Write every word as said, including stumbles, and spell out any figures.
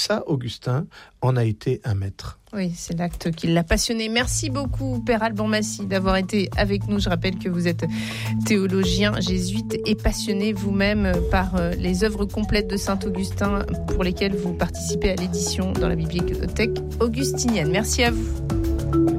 ça, Augustin en a été un maître. Oui, c'est l'acte qui l'a passionné. Merci beaucoup, Père Alban Massy, d'avoir été avec nous. Je rappelle que vous êtes théologien jésuite et passionné vous-même par les œuvres complètes de saint Augustin pour lesquelles vous participez à l'édition dans la bibliothèque augustinienne. Merci à vous.